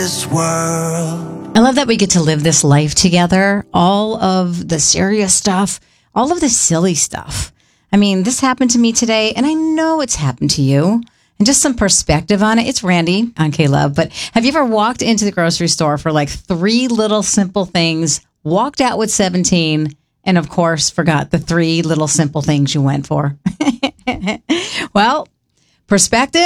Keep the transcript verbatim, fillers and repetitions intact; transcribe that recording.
this world. I love that we get to live this life together. All of the serious stuff, all of the silly stuff. I mean, this happened to me today, and I know it's happened to you. And just some perspective on it. It's Randy on K-Love. But have you ever walked into the grocery store for like three little simple things, walked out with seventeen, and of course, forgot the three little simple things you went for? Well, perspective.